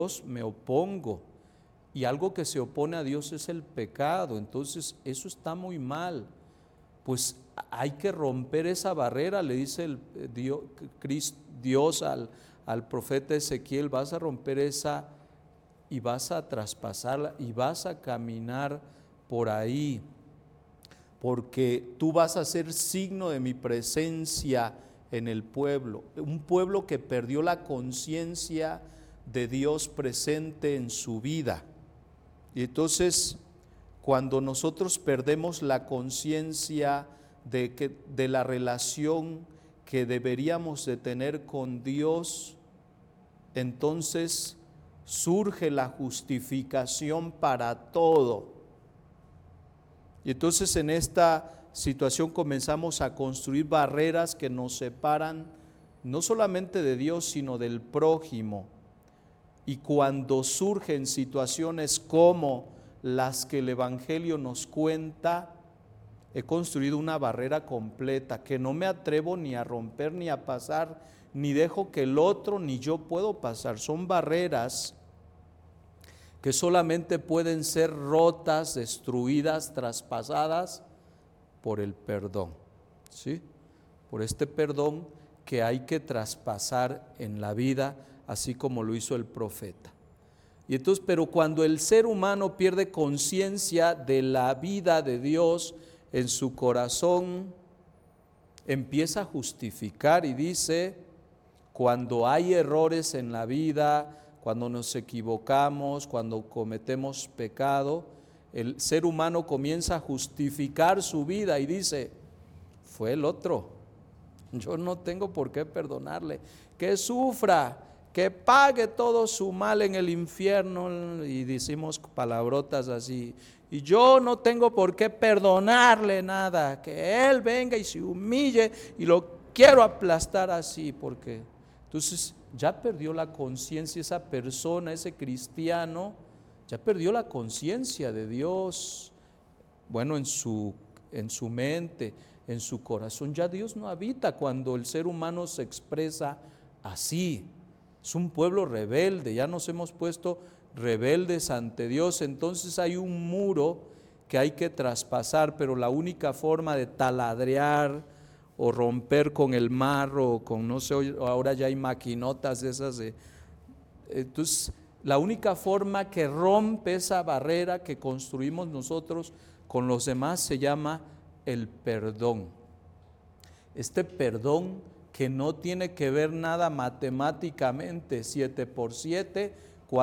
Dios me opongo. Y algo que se opone a Dios es el pecado. Entonces eso está muy mal. Pues hay que romper esa barrera, le dice Dios al profeta Ezequiel: vas a romper esa y vas a traspasarla y vas a caminar por ahí, porque tú vas a ser signo de mi presencia en el pueblo, un pueblo que perdió la conciencia de Dios presente en su vida. Y entonces, cuando nosotros perdemos la conciencia de la relación que deberíamos de tener con Dios, entonces surge la justificación para todo. Y entonces en esta situación comenzamos a construir barreras que nos separan no solamente de Dios, sino del prójimo. Y cuando surgen situaciones como las que el Evangelio nos cuenta, he construido una barrera completa que no me atrevo ni a romper ni a pasar, ni dejo que el otro ni yo puedo pasar. Son barreras que solamente pueden ser rotas, destruidas, traspasadas por el perdón, ¿sí? Por este perdón que hay que traspasar en la vida, así como lo hizo el profeta. Y entonces, pero cuando el ser humano pierde conciencia de la vida de Dios en su corazón, empieza a justificar y dice: cuando hay errores en la vida, cuando nos equivocamos, cuando cometemos pecado, el ser humano comienza a justificar su vida y dice: fue el otro, yo no tengo por qué perdonarle, que sufra, que pague todo su mal en el infierno, y decimos palabrotas así, y yo no tengo por qué perdonarle nada, que él venga y se humille y lo quiero aplastar así, porque entonces ya perdió la conciencia esa persona, ese cristiano, ya perdió la conciencia de Dios. Bueno, en su mente, en su corazón, ya Dios no habita cuando el ser humano se expresa así. Es un pueblo rebelde, ya nos hemos puesto rebeldes ante Dios. Entonces hay un muro que hay que traspasar, pero la única forma de taladrear o romper con el marro, con no sé, ahora ya hay maquinotas esas entonces la única forma que rompe esa barrera que construimos nosotros con los demás se llama el perdón. Este perdón que no tiene que ver nada matemáticamente, 7 por 7,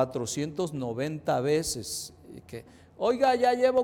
490 veces. Que, oiga, ya llevo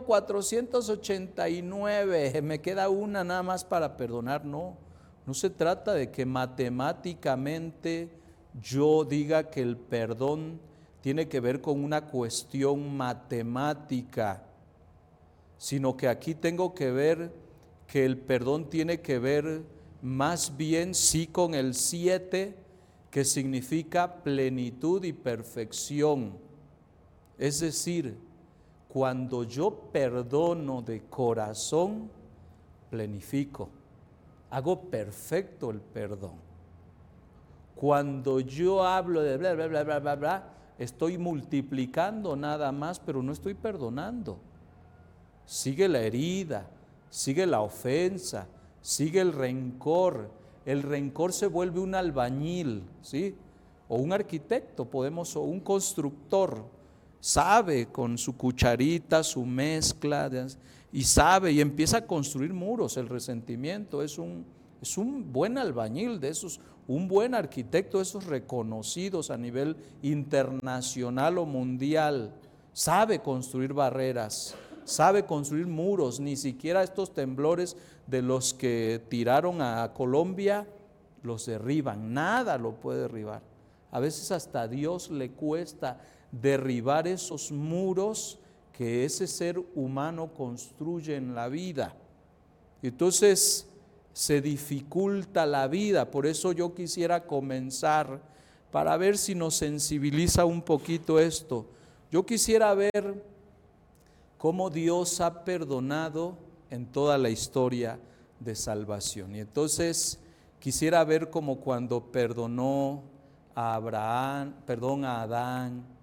489, me queda una nada más para perdonar. No, no se trata de que matemáticamente yo diga que el perdón tiene que ver con una cuestión matemática, sino que aquí tengo que ver que el perdón tiene que ver más bien sí con el 7, que significa plenitud y perfección. Es decir, cuando yo perdono de corazón, plenifico, hago perfecto el perdón. Cuando yo hablo de bla, bla, bla, bla, bla, bla, estoy multiplicando nada más, pero no estoy perdonando. Sigue la herida, sigue la ofensa, sigue el rencor. El rencor se vuelve un albañil, ¿sí? O un arquitecto, o un constructor. Sabe con su cucharita, su mezcla, y sabe y empieza a construir muros. El resentimiento es un buen albañil de esos, un buen arquitecto de esos reconocidos a nivel internacional o mundial. Sabe construir barreras, sabe construir muros. Ni siquiera estos temblores de los que tiraron a Colombia los derriban, nada lo puede derribar. A veces hasta a Dios le cuesta derribar esos muros que ese ser humano construye en la vida. Entonces se dificulta la vida. Por eso yo quisiera comenzar, para ver si nos sensibiliza un poquito esto. Yo quisiera ver cómo Dios ha perdonado en toda la historia de salvación. Y entonces quisiera ver como cuando perdonó a Adán,